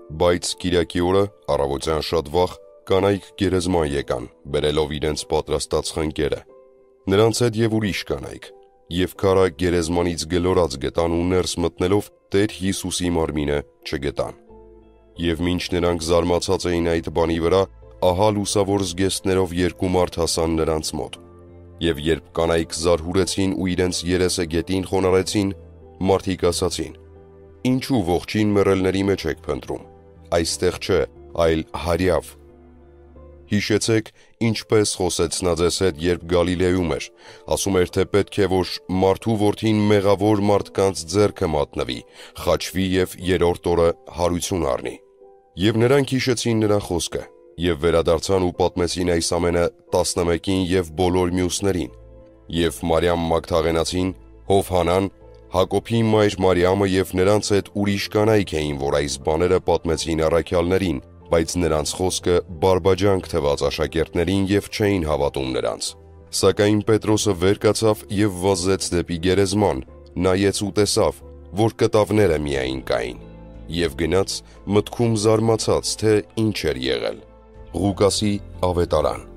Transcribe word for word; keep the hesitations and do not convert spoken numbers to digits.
Բայց Կիրակի օրը առավոտյան շատ վաղ կանայք գերեզման եկան, բերելով իրենց պատրաստած խնկերը։ Նրանց հետ և ուրիշ կանայք, և քարը գերեզմանից գլորած գտան ու ներս մտնելով Տեր Հիսուսի մարմինը չգտան։ Եվ մինչ նրանք զարմացած էին այդ բանի վրա, ահա լուսավոր զգեստներով երկու մարդ հասան նրանց մոտ։ Եվ երբ կանայք զարհուրեցին ու իրենց երեսը գետին խոնարհեցին, մարդիկ ասացին. «Ինչու ողջին մեռելների մեջ եք փնտրում, այստեղ չէ, այլ հարյավ։ Հիշեցեք, ինչպես խոսեց նա ձեզ հետ, երբ Գալիլեում էր, ասում էր, թե պետք է, որ մարդու որդին մեղավոր մարդկանց ձեռքը մատնվի, խաչվի և երրորդ օրը հարություն առնի»։ Եվ նրանք հիշեցին նրա խոսքը, և վերադարձան ու պատմեցին այս ամենը տասնմեկին և բոլոր մյուսներին։ Եվ Մարիամ Մագդաղենացին, Հովհաննան, Հակոբի մայր Մարիամը և նրանց հետ ուրիշ կանայք էին, որ այս բաները պատմեցին առաքյալներին, բայց նրանց խոսքը բարբաջանք թվաց աշակերտներին և չէին հավատում նրանց։ Սակայն Պետրոսը վեր կացավ և վազեց դեպի գերեզման, նայեց ու տեսավ, որ կտավները միայն կային, և գնաց մտքում զարմացած, թե ինչ էր եղել։ Ղուկասի ավետարան։